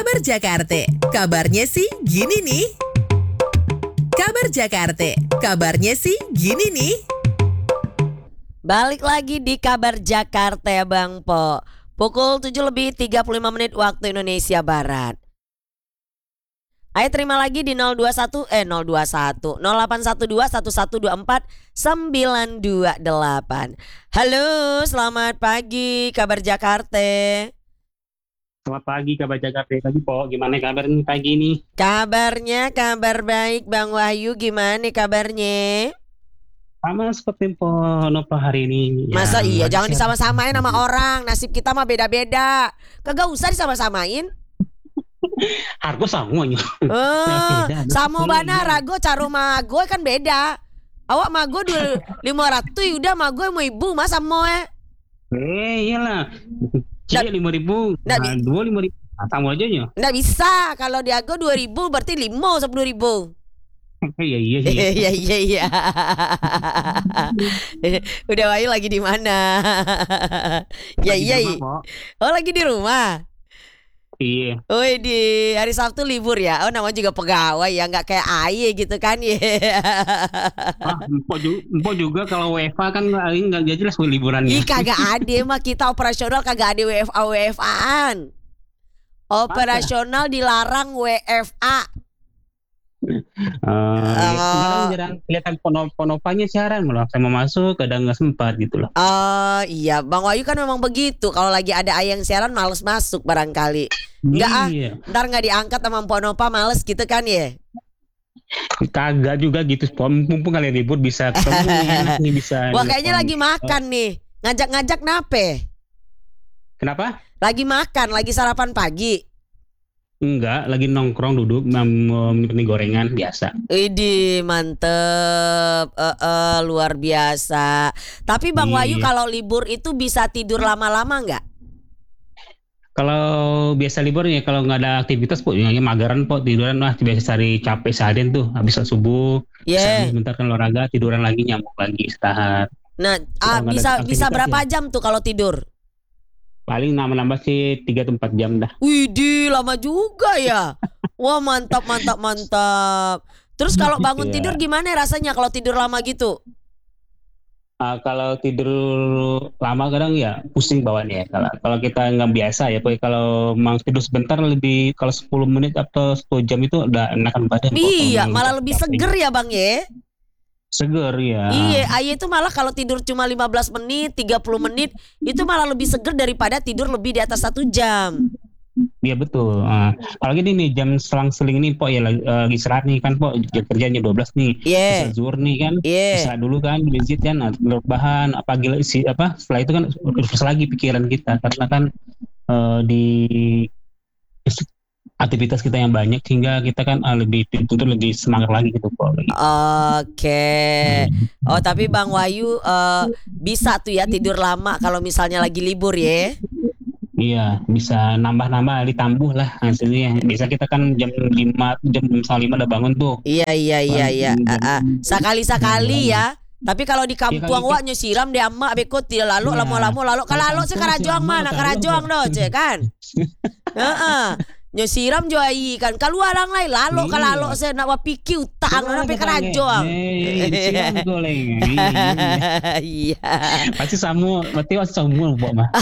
Kabar Jakarta, kabarnya sih gini nih. Kabar Jakarta, kabarnya sih gini nih. Balik lagi di Kabar Jakarta ya Bang Po. Pukul 7:35 waktu Indonesia Barat. Ayo terima lagi di 081 0812 1124 928. Halo, selamat pagi Kabar Jakarta. Selamat pagi Kabar Jakarta pagi Po. Gimana kabarnya pagi ini? Kabarnya kabar baik Bang Wahyu, gimana kabarnya? Sama seperti Po Nova hari ini. Masa iya jangan manusia- disama-samain sama orang. Nasib kita mah beda-beda. Kagak usah disama-samain. Harga semuanya. Eh, sama bana rago caro mago kan beda. Awak mago dulu 500 udah mago mau ibu mas sama Iyalah. Cie 5.000. Nggak Nah, 5.000. Nah, sama aja nya. nggak bisa kalau diago 2.000 berarti 5 10.000. Iya iya iya. Iya iya iya. Udah Wahyu lagi di mana? Ya Lagi iya. di rumah, Po. Oh lagi di rumah. Iya. Oh di hari Sabtu libur ya. Oh namanya juga pegawai ya, nggak kayak Aye gitu kan ya. Empo juga kalau WFA kan nggak jelas liburannya. Ih kagak ada mah kita operasional kagak ada WFA-WFA-an. Operasional dilarang WFA. Jarang kelihatan ponovanya siaran malah saya mau masuk kadang nggak sempat gitu loh. Oh iya Bang Wahyu kan memang begitu. Kalau lagi ada ayang siaran males masuk barangkali. Enggak Iya. ntar gak diangkat sama Ponopa males gitu kan ya. Kagak juga gitu, Po. Mumpung kalian libur bisa ketemu enak nih bisa. Wah kayaknya nelfon. lagi makan nih. Ngajak-ngajak nape? Kenapa? Lagi makan, lagi sarapan pagi. Enggak, lagi nongkrong duduk menikmati gorengan biasa. Idi mantep, luar biasa. Tapi Bang Wahyu Iya. kalau libur itu bisa tidur lama-lama nggak? Kalau biasa libur ya kalau nggak ada aktivitas Po, ya mageran Po, tiduran lah biasa cari capek seharian tuh habis subuh. Yeah. Sebentar kan olahraga, tiduran lagi nyambung lagi istirahat. Nah, Kalau nggak ada bisa aktivitas berapa ya. jam tuh kalau tidur? Paling nambah-nambah sih 3-4 jam dah. Widih, lama juga ya. Wah, mantap mantap mantap. Terus kalau bangun Iya. tidur gimana rasanya kalau tidur lama gitu? Kalau tidur lama kadang ya pusing bawaannya ya. Kalau kita nggak biasa ya, Po. Kalau mau tidur sebentar lebih kalau 10 menit atau 10 jam itu udah enakan badan. Po. Iya, Kalau malah nggak lebih capek. seger ya Bang ya. Seger ya. Iya, Aye itu malah kalau tidur cuma 15 menit, 30 menit itu malah lebih seger daripada tidur lebih di atas 1 jam. Iya betul. Apalagi nih jam selang-seling nih Po ya lagi istirahat nih kan Po, jam kerjanya 12 nih. Iya. Bisa zuhur nih kan. Iya. Istirahat dulu kan di masjid kan, bahan apa gila setelah itu kan refresh lagi pikiran kita karena kan di aktivitas kita yang banyak sehingga kita kan lebih dituntut lebih semangat lagi gitu Po. Oke. Oh, tapi Bang Wahyu bisa tuh ya tidur lama kalau misalnya lagi libur ya. Iya, bisa nambah-nambah ditambah lah hasilnya. Bisa kita kan jam 5 udah bangun tuh. Iya. Sekali-sekali ya. Tapi kalau di kampung Iya, wak nyesiram deh emak bekot tidak lalu Iya. lalu kalau lalu Kampung sekarajuang sih, mana emak karajuang kalau- doh cek kan. Heeh. Nyesiram jo ai kan keluar orang lain lalu Iya. kalau lalu saya nak wapiki utang sampai karajuang. Disiram goleng. Iya. Pasti samu, berarti pasti samu Mbok mah.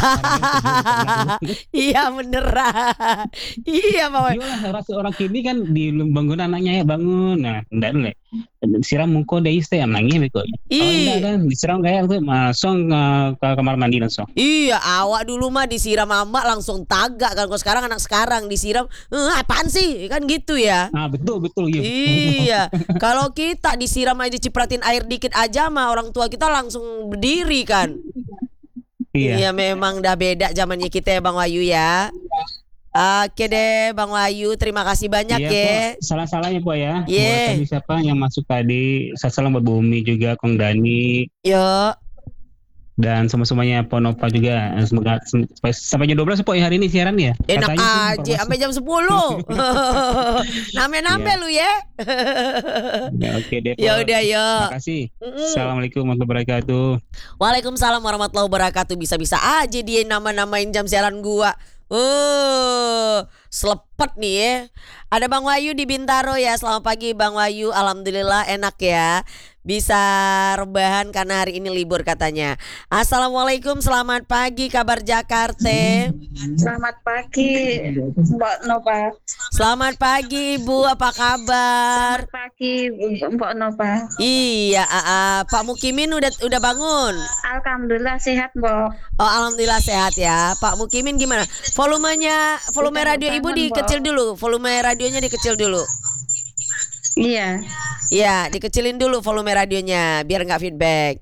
Iya beneran. Iya Pak. Iyalah orang kini kan di bangun anaknya ya bangun. Nah, enggak dulu. Disiram muko deh istri nangis beko. Kalau enggak kan disiram kayak tuh langsung ke kamar mandi langsung. Iya, awak dulu mah disiram emak langsung tagak kan. Kalau sekarang anak sekarang disiram, apaan sih? Kan gitu ya. Ah, betul iya. Iya, kalau kita disiram aja cipratin air dikit aja mah orang tua kita langsung berdiri kan. Iya, memang dah beda zamannya kita ya Bang Wahyu ya. Oke deh Bang Wahyu, terima kasih banyak ya. Po, salah-salahnya Po ya. Iya. Buat tadi siapa yang masuk tadi, salam buat Bumi juga, Kong Dani. Yo, Dan semuanya Ponova juga. Semoga sampai jam 12 Po ya hari ini siaran ya. enak Katanya sih aja informasi. sampai jam 10. Nambah-nambah Iya. lu ya. Ya, oke deh Po. Ya udah yo. Terima kasih. Assalamualaikum warahmatullahi wabarakatuh. Waalaikumsalam warahmatullahi wabarakatuh. Bisa-bisa aja dia nama-namain jam siaran gua. Selepet nih ya. Ada Bang Wahyu di Bintaro ya. Selamat pagi Bang Wahyu. Alhamdulillah enak ya. Bisa rebahan karena hari ini libur katanya. Assalamualaikum, selamat pagi kabar Jakarta. Selamat pagi, Mbak Nova. Selamat pagi Ibu, apa kabar? Selamat pagi, Mbak Nova. Iya, Pak Mukimin udah bangun. Alhamdulillah sehat, Mbak. Oh, alhamdulillah sehat ya. Pak Mukimin gimana? Volume radio Ibu bangun, dikecil dulu. Volume radionya dikecil dulu. Iya. Iya, dikecilin dulu volume radionya biar nggak feedback.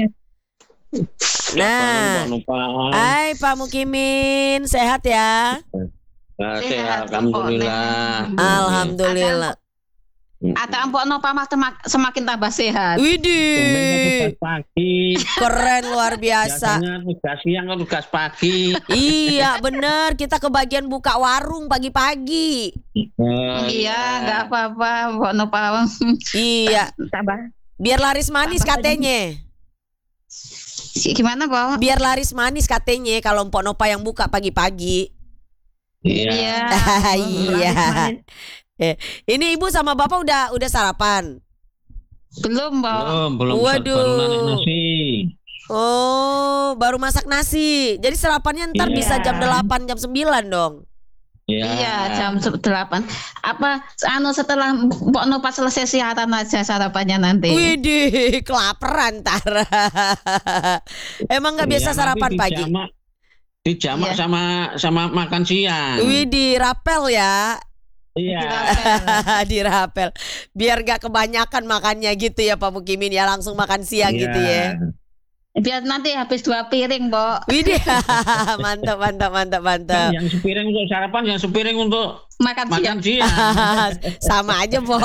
Nah, hai Pak Mukimin, sehat ya? Sehat, Alhamdulillah. Alhamdulillah. Ada Mbak Nova semakin tambah sehat. Widih, Pagi. keren luar biasa. Biasanya tugas siang atau tugas pagi. Iya, bener. Kita kebagian buka warung pagi-pagi. Iya, nggak apa-apa, Mbak Nova. Iya, Tambah. biar laris manis katanya. Gimana, Mbak? Biar laris manis katanya kalau Mpok Nopa yang buka pagi-pagi. Iya. Iya. Ini Ibu sama Bapak udah sarapan? Belum, Mbak. Belum. Waduh. Baru nanek nasi. Oh, baru masak nasi. Jadi sarapannya ntar Iya. bisa jam 8, jam 9 dong. Iya, jam 8. Apa setelah Mbak Nova selesai siaran aja sarapannya nanti. Widih, kelaparan ntar. Emang nggak biasa Iya, sarapan nanti pagi? Dijamak Iya. sama makan siang. Widih, rapel ya. Iya. Dirapel. Biar gak kebanyakan makannya gitu ya Pak Mukimin ya, langsung makan siang Iya. gitu ya. Biar nanti habis 2 piring, Mbak. Widih, mantap. Yang sepiring untuk sarapan, yang sepiring untuk Makan makan siang. siang. Sama aja, Po.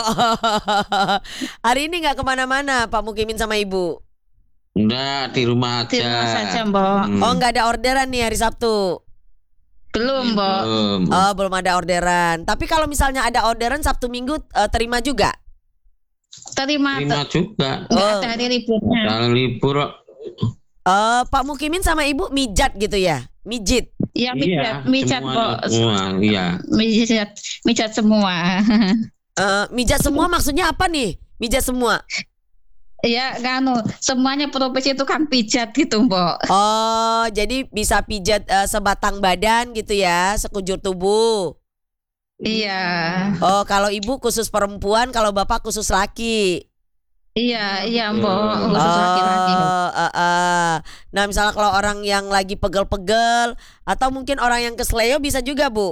Hari ini gak kemana-mana Pak Mukimin sama Ibu? Enggak, di rumah aja. Di rumah saja, Mbak. Oh, gak ada orderan nih hari Sabtu? Belum, Mbak. Oh, belum ada orderan. Tapi kalau misalnya ada orderan Sabtu Minggu terima juga? Terima juga. nggak ada hari liburnya. Kalau libur. Pak Mukimin sama Ibu mijat gitu ya? Mijit? Iya, Iya, mijat, semuanya Mbak. semua, iya. Mijat semua. Mijat semua maksudnya apa nih? Mijat semua? Ya, semuanya profesi tukang pijat gitu, Mbak. Oh, jadi bisa pijat sebatang badan gitu ya, sekujur tubuh. Iya. Oh, kalau Ibu khusus perempuan, kalau Bapak khusus laki. Iya, Mbak. Khusus laki-laki. Nah, misalnya kalau orang yang lagi pegel-pegel atau mungkin orang yang kesleo bisa juga, Bu.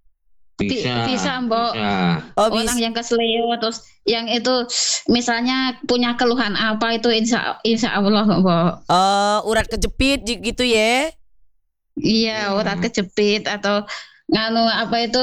Bisa, Mbak. Bisa. Oh, Orang yang kesleo terus yang itu misalnya punya keluhan apa itu insya Allah, Mbak. Urat kejepit gitu ya. Iya, urat kejepit atau apa itu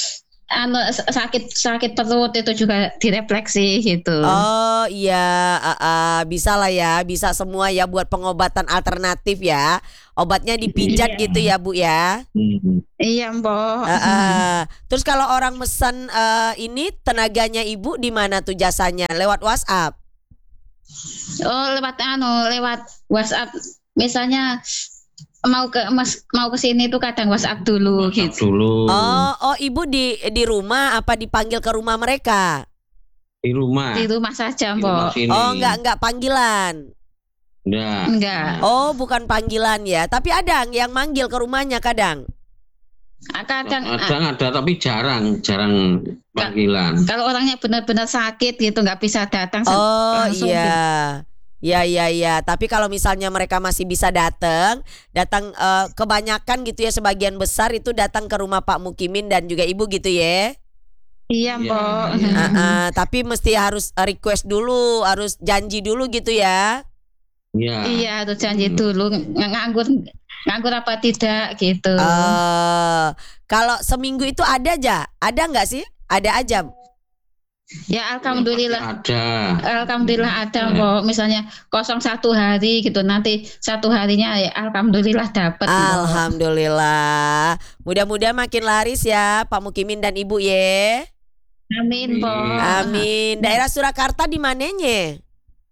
sakit perut itu juga direfleksi gitu. Oh iya, bisa lah ya, bisa semua ya buat pengobatan alternatif ya. Obatnya dipijat gitu ya Bu ya. Iya, Mbak. Terus kalau orang mesen ini tenaganya Ibu di mana tuh jasanya? Lewat WhatsApp? Oh, lewat WhatsApp. Misalnya mau ke sini tuh kadang WhatsApp dulu gitu. Oh, Ibu di rumah apa dipanggil ke rumah mereka? Di rumah. Di rumah saja, Di rumah Mbak. sini. Oh, enggak panggilan. Enggak. Oh, bukan panggilan ya. Tapi ada yang manggil ke rumahnya kadang. Kadang ada tapi jarang panggilan. kalau orangnya benar-benar sakit gitu nggak bisa datang Oh langsung gitu. iya. Tapi kalau misalnya mereka masih bisa datang kebanyakan gitu ya, sebagian besar itu datang ke rumah Pak Mukimin dan juga Ibu gitu ya. Iya, Mbak. Tapi mesti harus request dulu, harus janji dulu gitu ya. Iya, harus janji dulu nganggur apa tidak gitu. Kalau seminggu itu ada nggak sih? Ada aja. Ya, alhamdulillah. Alhamdulillah ada, Ya. Mbak. Misalnya 01 hari gitu, nanti 1 harinya ya alhamdulillah dapat. Alhamdulillah. Mudah-mudahan makin laris ya Pak Mukimin dan Ibu ya. Amin, Mbak. Amin. Daerah Surakarta di mananya?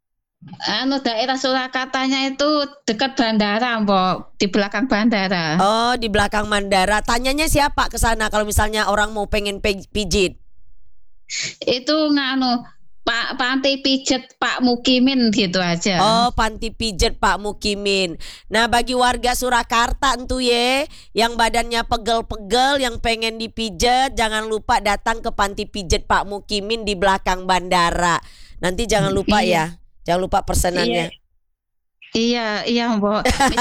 Daerah Surakartanya itu dekat bandara, Mbok, di belakang bandara. Oh, di belakang bandara. Tanyanya siapa ke sana kalau misalnya orang mau pengen pijit? Itu Pak Panti Pijet Pak Mukimin gitu aja. Oh, panti pijet Pak Mukimin. Nah, bagi warga Surakarta entu yang badannya pegel-pegel, yang pengen dipijet, jangan lupa datang ke panti pijet Pak Mukimin di belakang bandara. Nanti jangan lupa ya, jangan lupa persenannya. Iya, Mbok.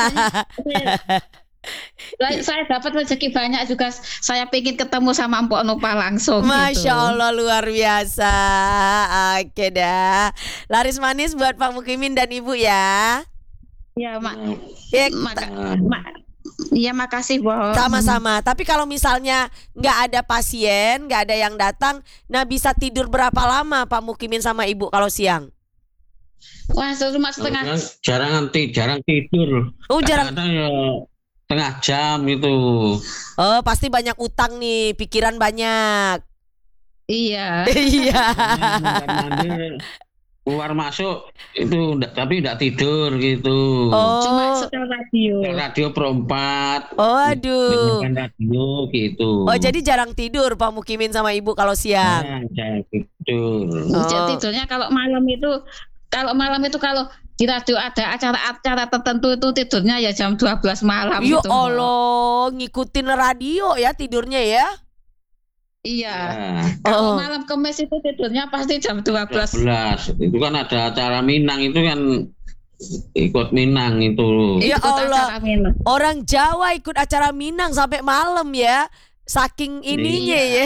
Misalnya, saya dapat rezeki banyak juga. Saya pengen ketemu sama Mpok Nopa langsung. Masya gitu. Allah, luar biasa. Oke dah. Laris manis buat Pak Mukimin dan Ibu ya. Ya, Ya, makasih, Mbok. sama-sama. Tapi kalau misalnya nggak ada pasien, nggak ada yang datang, nah bisa tidur berapa lama Pak Mukimin sama Ibu kalau siang? Wah, cuma setengah. Jarang tidur. Oh, jarang. Kadang-kadang ya setengah jam itu. Oh, pasti banyak utang nih, pikiran banyak. Iya. Iya. Mandi, keluar masuk itu tapi enggak tidur gitu. Cuma Oh, setel radio. Radio Pro 4. oh, aduh. Dengarkan radio gitu. Oh, jadi jarang tidur Pak Mukimin sama Ibu kalau siang. Nah, jangan tidur. Oh. Tidurnya kalau malam itu kalau di radio ada acara-acara tertentu itu tidurnya ya jam 12 malam Ya gitu, Mbok. Allah, ngikutin radio ya tidurnya ya. Iya. Nah, Oh. Kalau malam Kamis itu tidurnya pasti jam 12. 12. Itu kan ada acara Minang itu kan ikut Minang itu. Ya Ikut Allah, acara Minang. orang Jawa ikut acara Minang sampai malam ya. Saking ininya ya.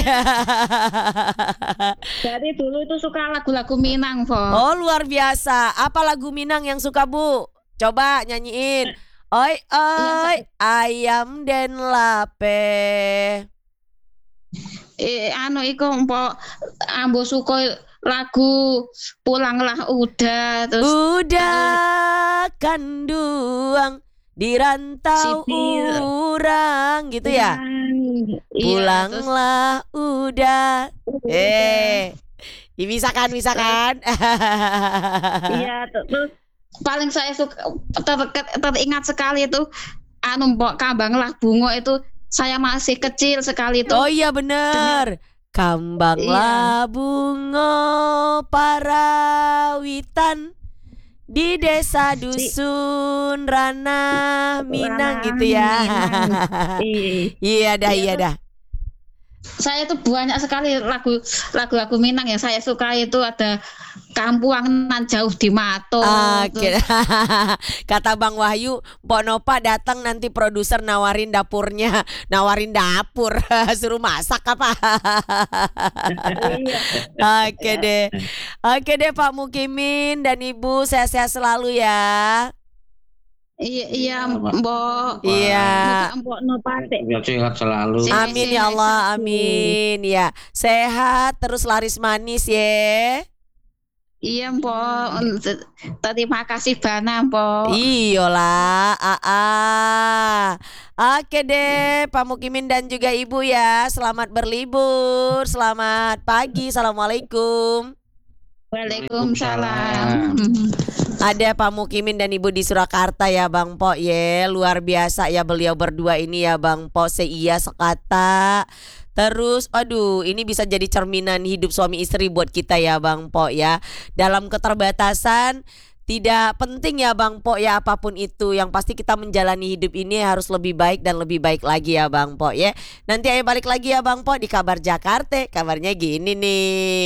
Dari dulu itu suka lagu-lagu Minang, Mbok. Oh, luar biasa. Apa lagu Minang yang suka Bu? Coba nyanyiin. Oi oi ayam den lape. Iku Mbok ambo suka lagu Pulanglah Udah terus Udah kanduang di rantau Sipil. urang gitu ya. Iya, terus Pulanglah udah. Bisa kan? iya terus paling saya suka teringat sekali itu Mbok Kambanglah Bungo itu saya masih kecil sekali itu. Oh iya bener. Kambanglah bungo parawitan di desa dusun Ranah Minang gitu ya. Iya. Iya dah. Saya tuh banyak sekali lagu-lagu Minang yang saya suka itu ada Kampuang Nan Jauh di Mato. Oke. Kata Bang Wahyu, Mbok Nopa datang nanti produser nawarin dapurnya, nawarin dapur, suruh masak apa? Iya. Oke deh Pak Mukimin dan Ibu sehat-sehat selalu ya. Iya, Mbok. Iya. Mbok Nopa Ya, sehat selalu. Sehat. Amin ya Allah, amin ya. Sehat terus laris manis ya. Iya, Mbok. Terima kasih banyak, Mbok. Iyalah, Oke deh, Pak Mukimin dan juga Ibu ya. Selamat berlibur, selamat pagi, assalamualaikum. Waalaikumsalam. Ada Pak Mukimin dan Ibu di Surakarta ya Bang Po ya. Luar biasa ya beliau berdua ini ya Bang Po, seia sekata. Terus aduh ini bisa jadi cerminan hidup suami istri buat kita ya Bang Po ya. Dalam keterbatasan tidak penting ya Bang Po ya, apapun itu yang pasti kita menjalani hidup ini harus lebih baik dan lebih baik lagi ya Bang Po ya. Nanti ayo balik lagi ya Bang Po di Kabar Jakarta. Kabarnya gini nih.